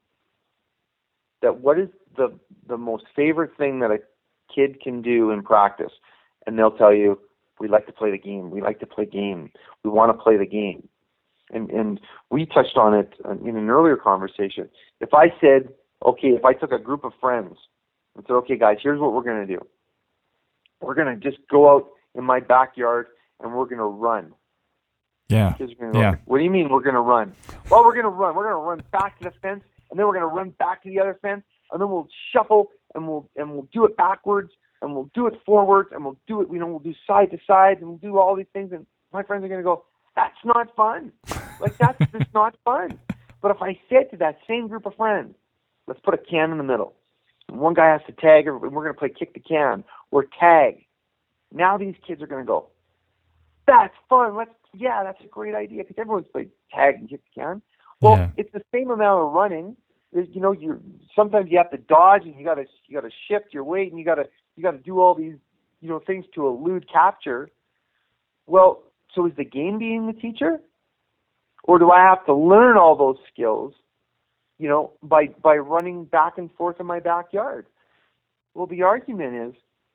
Speaker 1: that what is the the most favorite thing that a kid can do in practice, and they'll tell you, we like to play the game. We like to play game. We want to play the game. And and we touched on it in an earlier conversation. If I said, okay, if I took a group of friends and said, okay, guys, here's what we're going to do. We're going to just go out in my backyard and we're going to run.
Speaker 2: Yeah.
Speaker 1: yeah. What do you mean we're going to run? Well, we're going to run. We're going to run back to the fence, and then we're going to run back to the other fence, and then we'll shuffle and we'll and we'll do it backwards and we'll do it forwards and we'll do it. You know, we'll do side to side and we'll do all these things. And my friends are going to go, that's not fun. Like, that's just not fun. But if I said to that same group of friends, let's put a can in the middle. And one guy has to tag, and we're going to play kick the can or tag. Now these kids are going to go, that's fun. Let's, yeah, that's a great idea, because everyone's played tag and kick the can. Well, yeah. It's the same amount of running. There's, you know, you sometimes you have to dodge, and you got to you got to shift your weight, and you got to you got to do all these, you know, things to elude capture. Well, so is the game being the teacher, or do I have to learn all those skills, you know, by by running back and forth in my backyard? Well, the argument is,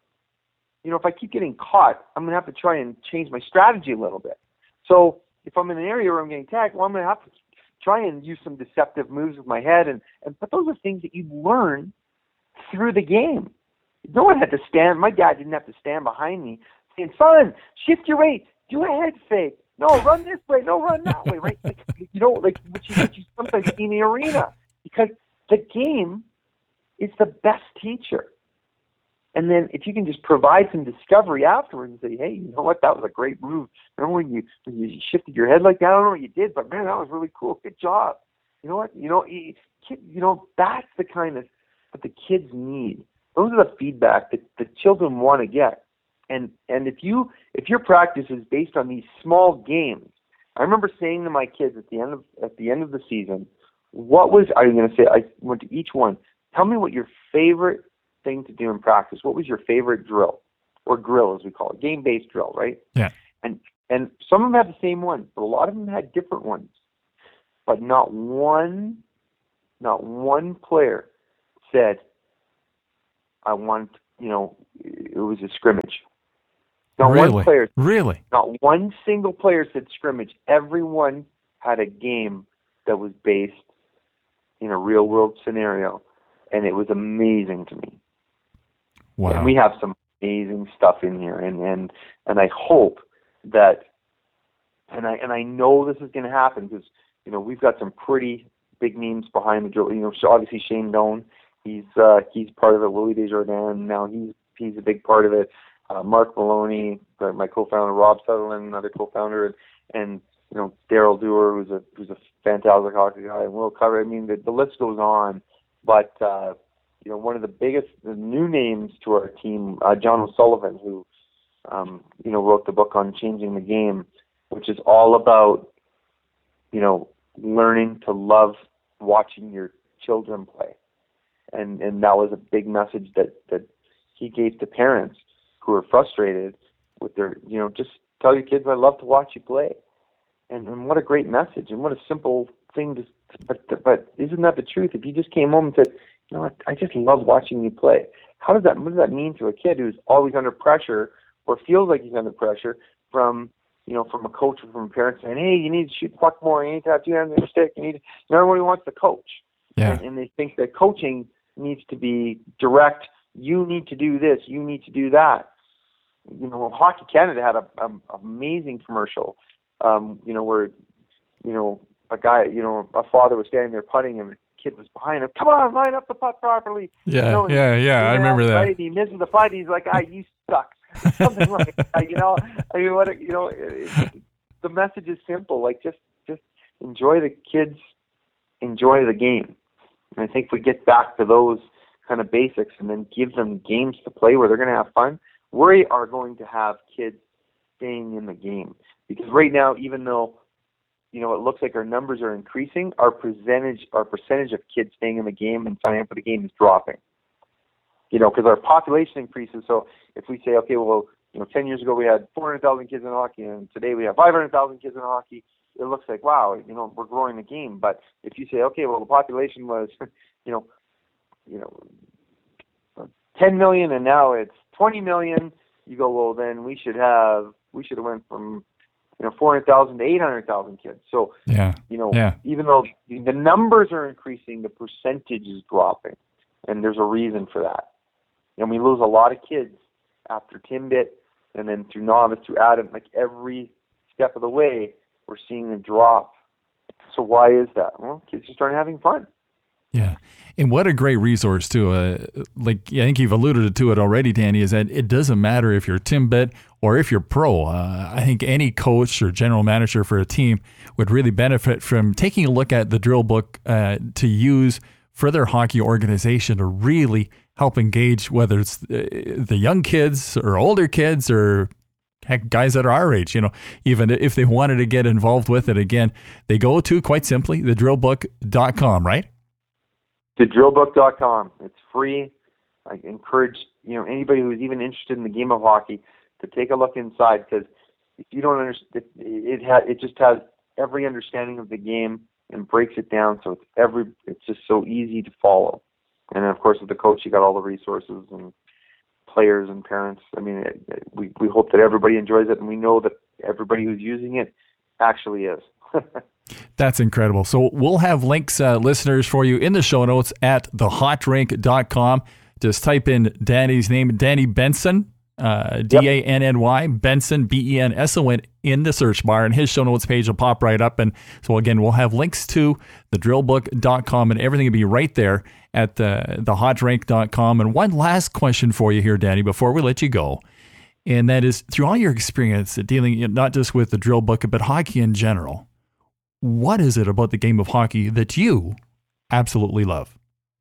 Speaker 1: you know, if I keep getting caught, I'm going to have to try and change my strategy a little bit. So if I'm in an area where I'm getting tagged, well, I'm going to have to try and use some deceptive moves with my head. And, and but those are things that you learn through the game. No one had to stand. My dad didn't have to stand behind me saying, son, shift your weight, do a head fake. No, run this way. No, run that way, right? Like, you know, like what you, what you sometimes see in the arena. Because the game is the best teacher. And then if you can just provide some discovery afterwards and say, hey, you know what, that was a great move. Remember when you when you shifted your head like that? I don't know what you did, but man, that was really cool. Good job. You know what? You know, you, you know, that's the kind of that the kids need. Those are the feedback that the children want to get. And and if you if your practice is based on these small games, I remember saying to my kids at the end of at the end of the season, what was I going to say? I went to each one. Tell me what your favorite thing to do in practice. What was your favorite drill, or drill as we call it, game-based drill, right?
Speaker 2: Yeah.
Speaker 1: And and some of them had the same one, but a lot of them had different ones. but not one, not one player said, I want, you know, it was a scrimmage. Not
Speaker 2: really?
Speaker 1: one player.
Speaker 2: Really?
Speaker 1: Not one single player said scrimmage. Everyone had a game that was based in a real world scenario, and it was amazing to me.
Speaker 2: Wow.
Speaker 1: And we have some amazing stuff in here, and and and I hope that, and I and I know this is going to happen because you know we've got some pretty big names behind the drill. You know, so obviously Shane Doan, he's uh, he's part of it. Willie Desjardins, now he's he's a big part of it. Uh, Mark Maloney, my co-founder, Rob Sutherland, another co-founder, and, and you know Daryl Dewar, who's a who's a fantastic hockey guy, and Will Cover. I mean, the, the list goes on. But uh, you know, one of the biggest the new names to our team, uh, John O'Sullivan, who um, you know wrote the book on changing the game, which is all about you know learning to love watching your children play, and and that was a big message that that he gave to parents who are frustrated with their, you know, just tell your kids, I love to watch you play. And, and what a great message, and what a simple thing to, but, but isn't that the truth? If you just came home and said, you know what, I just love watching you play. How does that, what does that mean to a kid who's always under pressure or feels like he's under pressure from, you know, from a coach or from a parent saying, hey, you need to shoot the puck more, you need to have two hands on your stick, you need to, you know, everybody wants to coach.
Speaker 2: Yeah.
Speaker 1: And, and they think that coaching needs to be direct. You need to do this, you need to do that. You know, Hockey Canada had a, a amazing commercial. Um, you know, where you know a guy, you know, a father was standing there putting, and the kid was behind him. Come on, line up the putt properly.
Speaker 2: Yeah,
Speaker 1: you know,
Speaker 2: yeah, yeah. I remember that.
Speaker 1: Right? He misses the putt. He's like, "Ah, you suck." Something like that. You know, I mean, what you know, it, the message is simple. Like, just just enjoy the kids, enjoy the game. And I think if we get back to those kind of basics, and then give them games to play where they're going to have fun, we are going to have kids staying in the game. Because right now, even though, you know, it looks like our numbers are increasing, our percentage, our percentage of kids staying in the game and signing up for the game is dropping. You know, because our population increases. So if we say, okay, well, you know, ten years ago we had four hundred thousand kids in hockey, and today we have five hundred thousand kids in hockey, it looks like, wow, you know, we're growing the game. But if you say, okay, well, the population was, you know, you know, ten million, and now it's twenty million, you go, well, then we should have, we should have went from, you know, four hundred thousand to eight hundred thousand kids. So,
Speaker 2: yeah,
Speaker 1: you know,
Speaker 2: yeah.
Speaker 1: even though the numbers are increasing, the percentage is dropping, and there's a reason for that. And we lose a lot of kids after Timbit, and then through novice, through Adam, like every step of the way, we're seeing a drop. So why is that? Well, kids just aren't having fun.
Speaker 2: Yeah. And what a great resource, too. Uh, like, I think you've alluded to it already, Danny, is that it doesn't matter if you're Timbit or if you're pro. Uh, I think any coach or general manager for a team would really benefit from taking a look at the drill book uh, to use for their hockey organization to really help engage, whether it's the young kids or older kids or heck, guys that are our age, you know, even if they wanted to get involved with it. Again, they go to, quite simply, the drill book dot com, right?
Speaker 1: the drill book dot com. It's free. I encourage, you know, anybody who's even interested in the game of hockey to take a look inside, because if you don't understand, it, it, ha- it just has every understanding of the game and breaks it down, so it's every it's just so easy to follow. And then, of course, with the coach, you got all the resources and players and parents. I mean, it, it, we we hope that everybody enjoys it, and we know that everybody who's using it actually is.
Speaker 2: That's incredible. So we'll have links, uh, listeners, for you in the show notes at the hot rink dot com. Just type in Danny's name, Danny Benson, uh, D A N N Y, Benson, B E N S O N, in the search bar, and his show notes page will pop right up. And so, again, we'll have links to the drill book dot com, and everything will be right there at the, the hot rink dot com. And one last question for you here, Danny, before we let you go, and that is, through all your experience dealing not just with the drill book, but hockey in general, what is it about the game of hockey that you absolutely love?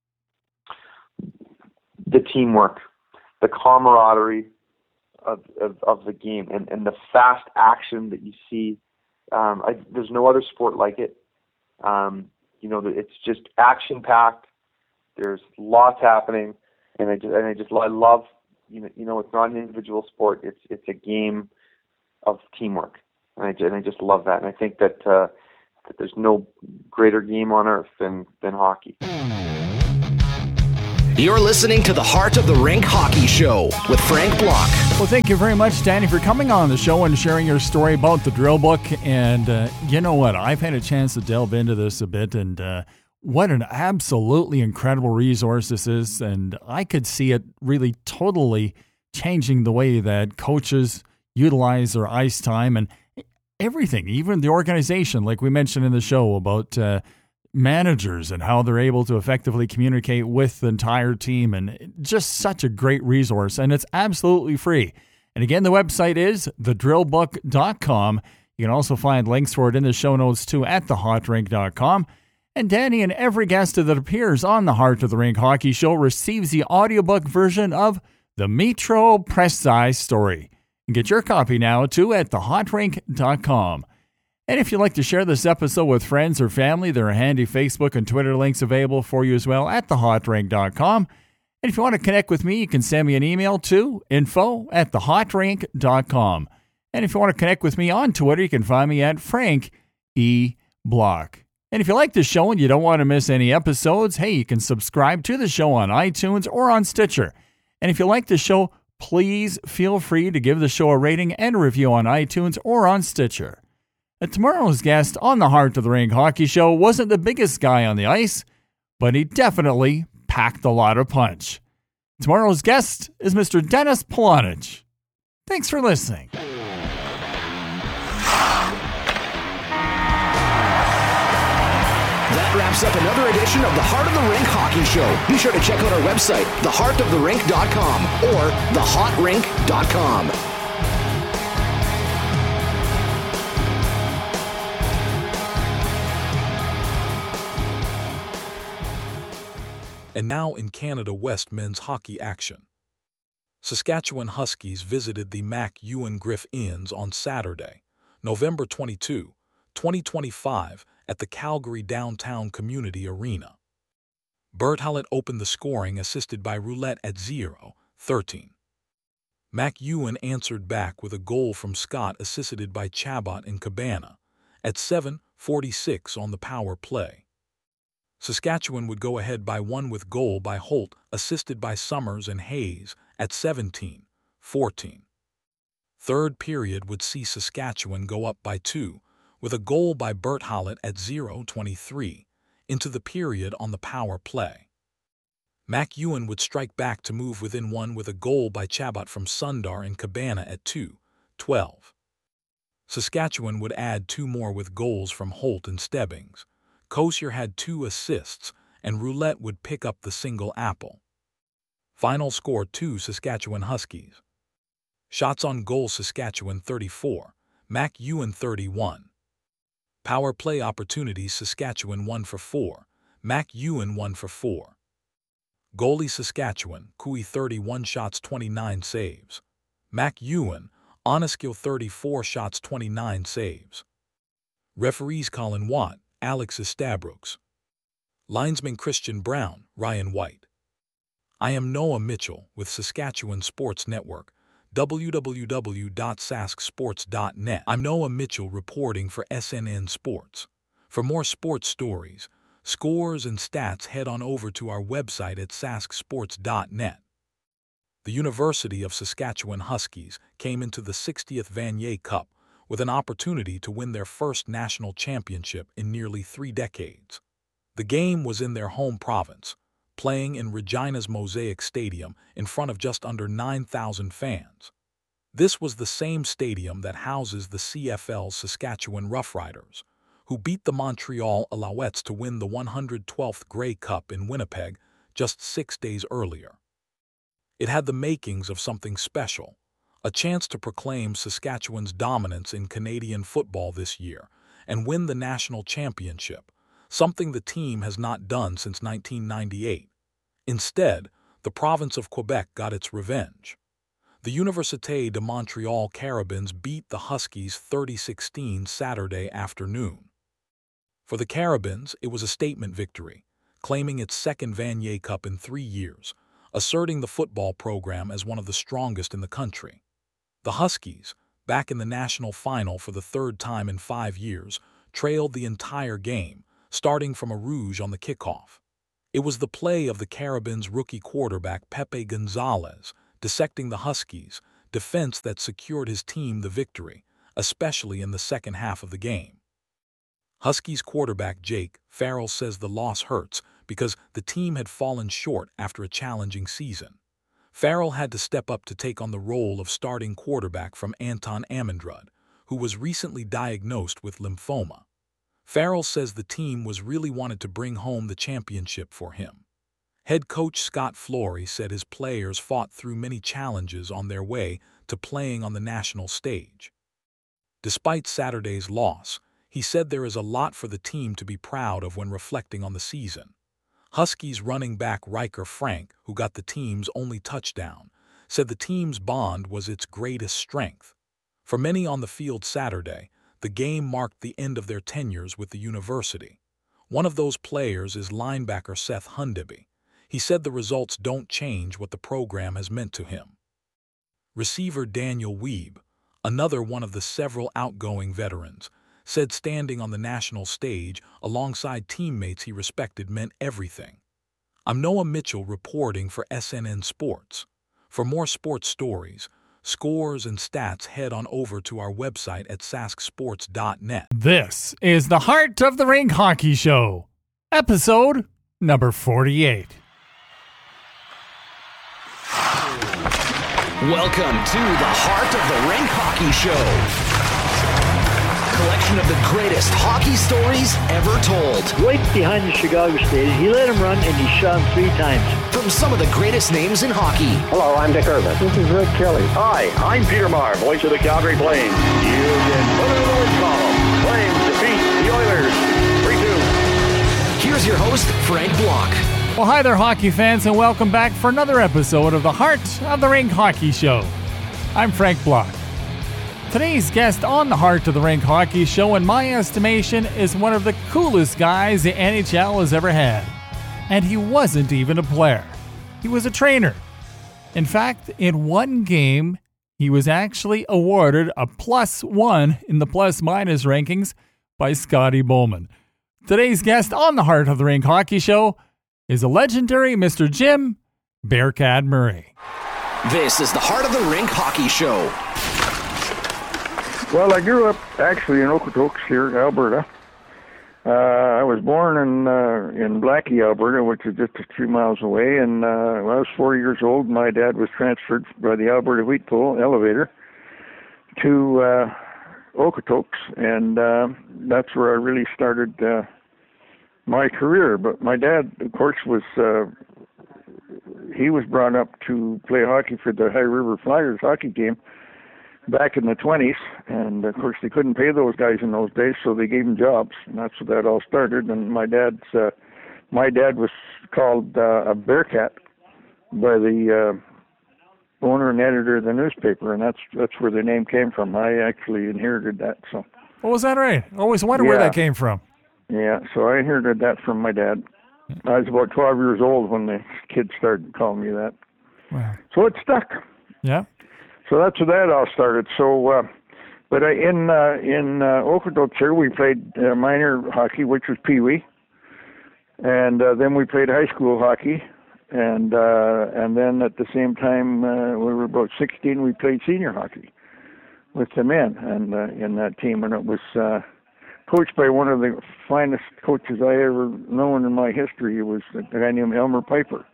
Speaker 1: The teamwork, the camaraderie of, of, of the game, and, and the fast action that you see. Um, I, there's no other sport like it. Um, you know, it's just action-packed. There's lots happening, and I just, and I just I love, you know, you know, it's not an individual sport. It's it's a game of teamwork, and I, and I just love that. And I think that uh, that there's no greater game on earth than, than hockey.
Speaker 3: You're listening to the Heart of the Rink Hockey Show with Frank Block.
Speaker 2: Well, thank you very much, Danny, for coming on the show and sharing your story about the drill book. And uh, you know what? I've had a chance to delve into this a bit, and uh, what an absolutely incredible resource this is. And I could see it really totally changing the way that coaches utilize their ice time and everything, even the organization, like we mentioned in the show about uh, managers and how they're able to effectively communicate with the entire team, and just such a great resource, and it's absolutely free. And again, the website is the drill book dot com. You can also find links for it in the show notes too at the hot rink dot com. And Danny and every guest that appears on the Heart of the Rink Hockey Show receives the audiobook version of the Metro Press Size Story. And get your copy now too at the hot rink dot com. And if you'd like to share this episode with friends or family, there are handy Facebook and Twitter links available for you as well at the hot rink dot com. And if you want to connect with me, you can send me an email to info at the hot rink dot com. And if you want to connect with me on Twitter, you can find me at Frank E. Block. And if you like the show and you don't want to miss any episodes, hey, you can subscribe to the show on iTunes or on Stitcher. And if you like the show, please feel free to give the show a rating and a review on iTunes or on Stitcher. And tomorrow's guest on the Heart of the Rink Hockey Show wasn't the biggest guy on the ice, but he definitely packed a lot of punch. Tomorrow's guest is Mister Dennis Polonich. Thanks for listening.
Speaker 3: That wraps up another edition of the Heart of the Rink Hockey Show. Be sure to check out our website, the heart of the rink dot com or the hot rink dot com.
Speaker 4: And now in Canada West men's hockey action. Saskatchewan Huskies visited the Mac Ewan Griff Inns on Saturday, November twenty-second, twenty twenty-five, at the Calgary Downtown Community Arena. Bert Hallett opened the scoring, assisted by Roulette at zero thirteen. Mac Ewan answered back with a goal from Scott, assisted by Chabot and Cabana, at seven forty-six on the power play. Saskatchewan would go ahead by one with goal by Holt, assisted by Summers and Hayes, at seventeen fourteen. Third period would see Saskatchewan go up by two, with a goal by Bert Hallett at zero twenty-three, into the period on the power play. Mac Ewan would strike back to move within one with a goal by Chabot from Sundar and Cabana at two twelve. Saskatchewan would add two more with goals from Holt and Stebbings. Kosier had two assists, and Roulette would pick up the single apple. Final score two Saskatchewan Huskies. Shots on goal Saskatchewan thirty-four, Mac Ewan thirty-one. Power play opportunities Saskatchewan one for four, Mac Ewan one for four. Goalie Saskatchewan, Cooey thirty-one shots twenty-nine saves. Mac Ewan, Oneskill thirty-four shots twenty-nine saves. Referees Colin Watt, Alex Estabrooks. Linesman Christian Brown, Ryan White. I am Noah Mitchell with Saskatchewan Sports Network, w w w dot sask sports dot net. I'm Noah Mitchell reporting for S N N Sports. For more sports stories, scores, and stats, head on over to our website at sask sports dot net. The University of Saskatchewan Huskies came into the sixtieth Vanier Cup with an opportunity to win their first national championship in nearly three decades. The game was in their home province, playing in Regina's Mosaic Stadium in front of just under nine thousand fans. This was the same stadium that houses the C F L's Saskatchewan Roughriders, who beat the Montreal Alouettes to win the one hundred twelfth Grey Cup in Winnipeg just six days earlier. It had the makings of something special, a chance to proclaim Saskatchewan's dominance in Canadian football this year and win the national championship, something the team has not done since nineteen ninety-eight. Instead, the province of Quebec got its revenge. The Université de Montréal Carabins beat the Huskies thirty sixteen Saturday afternoon. For the Carabins, it was a statement victory, claiming its second Vanier Cup in three years, asserting the football program as one of the strongest in the country. The Huskies, back in the national final for the third time in five years, trailed the entire game, starting from a rouge on the kickoff. It was the play of the Carabins rookie quarterback Pepe Gonzalez, dissecting the Huskies' defense that secured his team the victory, especially in the second half of the game. Huskies quarterback Jake Farrell says the loss hurts because the team had fallen short after a challenging season. Farrell had to step up to take on the role of starting quarterback from Anton Amendrud, who was recently diagnosed with lymphoma. Farrell says the team was really wanted to bring home the championship for him. Head coach Scott Flory said his players fought through many challenges on their way to playing on the national stage. Despite Saturday's loss, he said there is a lot for the team to be proud of when reflecting on the season. Huskies running back Riker Frank, who got the team's only touchdown, said the team's bond was its greatest strength. For many on the field Saturday, the game marked the end of their tenures with the university. One of those players is linebacker Seth Hundeby. He said the results don't change what the program has meant to him. Receiver Daniel Weeb, another one of the several outgoing veterans, said standing on the national stage alongside teammates he respected meant everything. I'm Noah Mitchell reporting for S N N Sports. For more sports stories, scores, and stats, head on over to our website at sask sports dot net.
Speaker 2: This is the Heart of the Rink Hockey Show, episode number forty-eight.
Speaker 3: Welcome to the Heart of the Rink Hockey Show. Collection of the greatest hockey stories ever told.
Speaker 5: Right behind the Chicago stage, he let him run and he shot him three times.
Speaker 3: From some of the greatest names in hockey.
Speaker 6: Hello, I'm Dick Irvin.
Speaker 5: This is Rick Kelly.
Speaker 6: Hi, I'm Peter Maher, voice of the Calgary Flames. You can put it in the win column. Flames defeat the Oilers three two.
Speaker 3: Here's your host, Frank Block.
Speaker 2: Well, hi there, hockey fans, and welcome back for another episode of the Heart of the Rink Hockey Show. I'm Frank Block. Today's guest on the Heart of the Rink Hockey Show, in my estimation, is one of the coolest guys the N H L has ever had. And he wasn't even a player. He was a trainer. In fact, in one game, he was actually awarded a plus one in the plus-minus rankings by Scotty Bowman. Today's guest on the Heart of the Rink Hockey Show is a legendary Mister Jim Bearcat Murray.
Speaker 3: This is the Heart of the Rink Hockey Show.
Speaker 7: Well, I grew up actually in Okotoks here, Alberta. Uh, I was born in uh, in Blackie, Alberta, which is just a few miles away. And uh, when I was four years old, my dad was transferred by the Alberta Wheat Pool elevator to uh, Okotoks, and uh, that's where I really started uh, my career. But my dad, of course, was uh, he was brought up to play hockey for the High River Flyers hockey team back in the twenties, and of course they couldn't pay those guys in those days, so they gave them jobs, and that's where that all started. And my dad's uh, my dad was called uh, a Bearcat by the uh, owner and editor of the newspaper, and that's that's where the name came from. I actually inherited that. So.
Speaker 2: Oh, was that right? I always wondered
Speaker 7: yeah.
Speaker 2: where that came from.
Speaker 7: Yeah, so I inherited that from my dad. I was about twelve years old when the kids started calling me that.
Speaker 2: Wow.
Speaker 7: So it stuck.
Speaker 2: Yeah.
Speaker 7: So that's where that all started. So, uh, but I, in uh, in uh, Okotoks here, we played uh, minor hockey, which was Pee Wee, and uh, then we played high school hockey, and uh, and then at the same time, uh, we were about sixteen. We played senior hockey with the men, and uh, in that team, and it was uh, coached by one of the finest coaches I ever known in my history. It was a guy named Elmer Piper,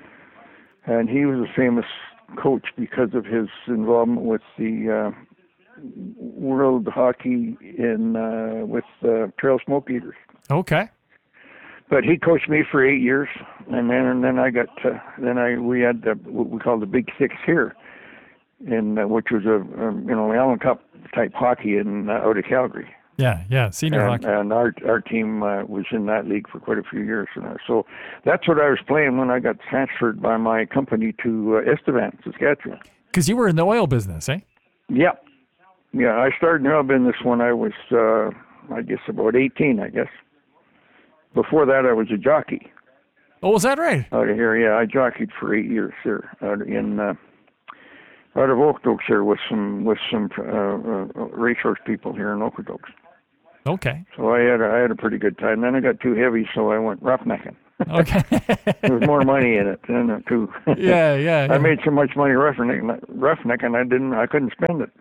Speaker 7: and he was a famous coach because of his involvement with the uh, world hockey in uh, with uh, Trail Smoke Eaters.
Speaker 2: Okay.
Speaker 7: But he coached me for eight years, and then and then I got uh, then I we had the, what we call the Big Six here, in uh, which was a um, you know Allen Cup type hockey in uh, out of Calgary.
Speaker 2: Yeah, yeah, senior
Speaker 7: and,
Speaker 2: hockey.
Speaker 7: And our our team uh, was in that league for quite a few years. And, uh, so that's what I was playing when I got transferred by my company to uh, Estevan, Saskatchewan.
Speaker 2: Because you were in the oil business, eh?
Speaker 7: Yeah. Yeah, I started in the oil business when I was, uh, I guess, about eighteen, I guess. Before that, I was a jockey.
Speaker 2: Oh, was that right?
Speaker 7: Out of here, yeah. I jockeyed for eight years here out in uh, out of Okotoks here with some with some uh, uh, racehorse people here in Okotoks.
Speaker 2: Okay.
Speaker 7: So I had a, I had a pretty good time. Then I got too heavy, so I went roughnecking.
Speaker 2: Okay.
Speaker 7: There was more money in it than it too.
Speaker 2: Yeah, yeah, yeah.
Speaker 7: I made so much money roughnecking, roughnecking I didn't, I couldn't spend it.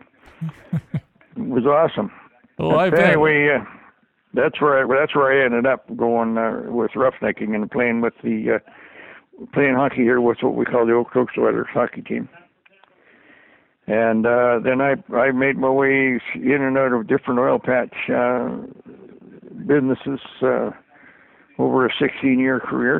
Speaker 7: It was awesome.
Speaker 2: Oh, I
Speaker 7: but
Speaker 2: bet.
Speaker 7: Anyway, uh, that's where I, that's where I ended up going uh, with roughnecking and playing with the uh, playing hockey here with what we call the Okotoks Oilers hockey team. And uh, then I I made my way in and out of different oil patch uh, businesses uh, over a sixteen-year career,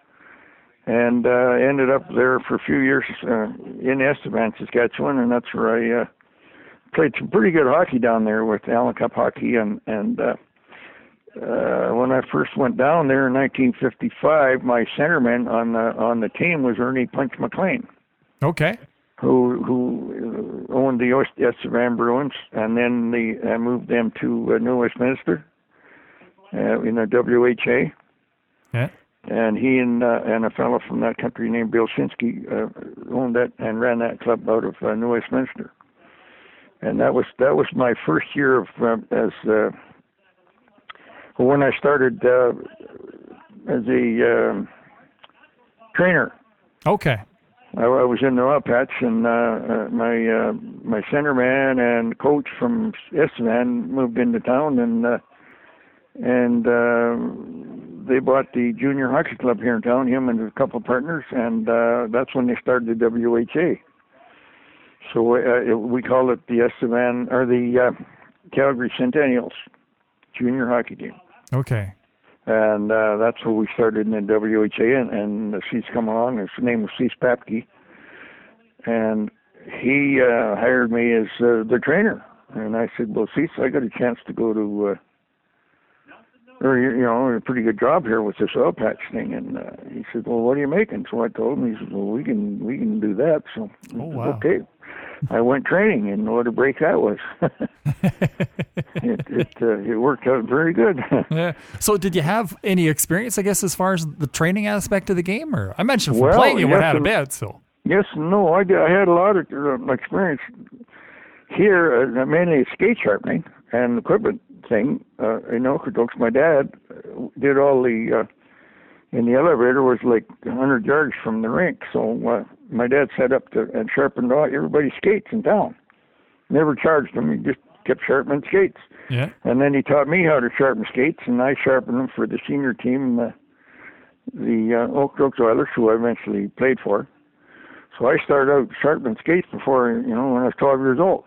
Speaker 7: and uh, ended up there for a few years uh, in Estevan, Saskatchewan, and that's where I uh, played some pretty good hockey down there with Allen Cup hockey. And and uh, uh, when I first went down there in nineteen fifty-five, my centerman on the on the team was Ernie Punch McLean.
Speaker 2: Okay.
Speaker 7: Who who owned the Estevan Bruins, and then the I moved them to uh, New Westminster uh, in the W H A.
Speaker 2: Yeah.
Speaker 7: And he and uh, and a fellow from that country named Bill Shinsky uh, owned that and ran that club out of uh, New Westminster. And that was that was my first year of uh, as uh, when I started uh, as a um, trainer.
Speaker 2: Okay.
Speaker 7: I, I was in the oil patch, and uh, uh, my uh, my centerman and coach from Estevan moved into town, and uh, and uh, they bought the junior hockey club here in town. Him and a couple of partners, and uh, that's when they started the W H A. So uh, it, we call it the Estevan or the uh, Calgary Centennials junior hockey team.
Speaker 2: Okay.
Speaker 7: And uh, that's where we started in the W H A, and, and Cease come along. His name was Cease Papke, and he uh, hired me as uh, the trainer. And I said, well, Cease, I got a chance to go to, uh, or you know, a pretty good job here with this oil patch thing. And uh, he said, well, what are you making? So I told him. He said, well, we can we can do that. So
Speaker 2: oh, wow.
Speaker 7: Okay. I went training, and what a break that was. it it, uh, it worked out very good.
Speaker 2: Yeah. So did you have any experience, I guess, as far as the training aspect of the game? Or I mentioned from
Speaker 7: well,
Speaker 2: playing you
Speaker 7: yes
Speaker 2: would have had a
Speaker 7: and,
Speaker 2: bit, so.
Speaker 7: Yes and no. I, did, I had a lot of uh, experience here, uh, mainly skate sharpening and equipment thing. Uh, in Okotoks, my dad did all the, uh, in the elevator was like one hundred yards from the rink, so uh, my dad set up to, and sharpened all everybody's skates in town. Never charged them, he just kept sharpening skates.
Speaker 2: Yeah.
Speaker 7: And then he taught me how to sharpen skates, and I sharpened them for the senior team, uh, the uh, Okotoks Oilers, who I eventually played for. So I started out sharpening skates before, you know, when I was twelve years old.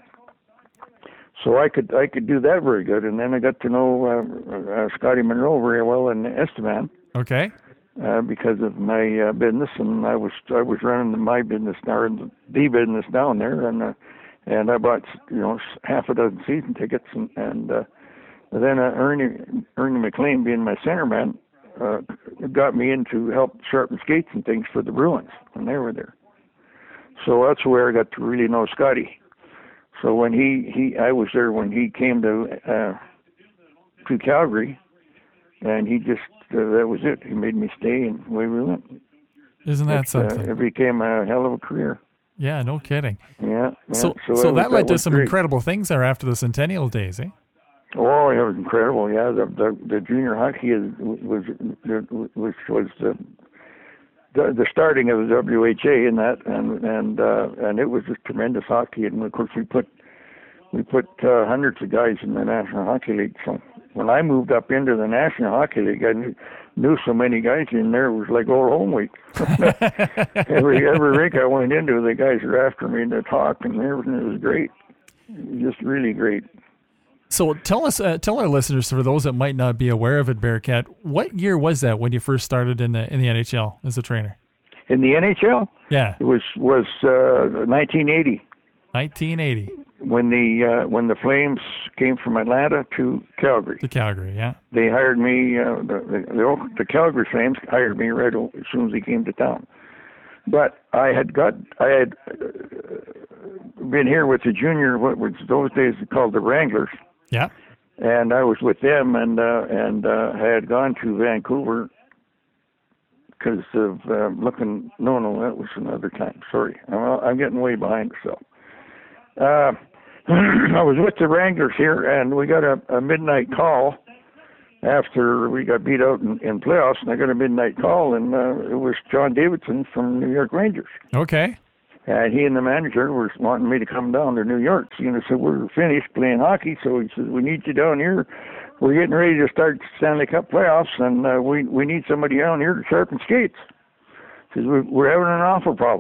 Speaker 7: So I could I could do that very good, and then I got to know uh, uh, Scotty Monroe very well in Estevan.
Speaker 2: Okay.
Speaker 7: Uh, because of my uh, business, and I was I was running my business or the, the business down there, and uh, and I bought you know half a dozen season tickets, and and uh, then uh, Ernie Ernie McLean, being my centerman, uh, got me in to help sharpen skates and things for the Bruins when they were there. So that's where I got to really know Scotty. So when he, he I was there when he came to uh, to Calgary, and he just uh, that was it. He made me stay, and away we went.
Speaker 2: Isn't that
Speaker 7: It's,
Speaker 2: something?
Speaker 7: Uh, it became a hell of a career.
Speaker 2: Yeah, no kidding.
Speaker 7: Yeah. yeah.
Speaker 2: So,
Speaker 7: so,
Speaker 2: so
Speaker 7: that,
Speaker 2: that
Speaker 7: was,
Speaker 2: led
Speaker 7: that
Speaker 2: to some
Speaker 7: great.
Speaker 2: incredible things there after the Centennial days, eh?
Speaker 7: Oh, it was incredible. Yeah, the the, the junior hockey is, was was was the, the the starting of the W H A in that, and and uh, and it was just tremendous hockey. And of course, we put we put uh, hundreds of guys in the National Hockey League. So when I moved up into the National Hockey League, I knew, knew so many guys in there. It was like old home week. every every rink I went into, the guys were after me to talk, and everything. It was great. It was just really great.
Speaker 2: So tell us, uh, tell our listeners, for those that might not be aware of it, Bearcat, what year was that when you first started in the in the N H L as a trainer?
Speaker 7: In the N H L?
Speaker 2: Yeah,
Speaker 7: it was was uh, nineteen eighty.
Speaker 2: nineteen eighty.
Speaker 7: When the uh, when the Flames came from Atlanta to Calgary.
Speaker 2: To Calgary, yeah.
Speaker 7: They hired me. Uh, the, the the Calgary Flames hired me right as soon as he came to town. But I had got I had uh, been here with the junior, what was those days called the Wranglers.
Speaker 2: Yeah.
Speaker 7: And I was with them, and uh, and uh, I had gone to Vancouver because of uh, looking. No, no, that was another time. Sorry, I'm, I'm getting way behind myself. Uh, I was with the Wranglers here, and we got a, a midnight call after we got beat out in, in playoffs, and I got a midnight call, and uh, it was John Davidson from New York Rangers.
Speaker 2: Okay.
Speaker 7: And he and the manager were wanting me to come down to New York. You know, so we're finished playing hockey, so he says, we need you down here. We're getting ready to start Stanley Cup playoffs, and uh, we we need somebody down here to sharpen skates. He says, we're, we're having an awful problem.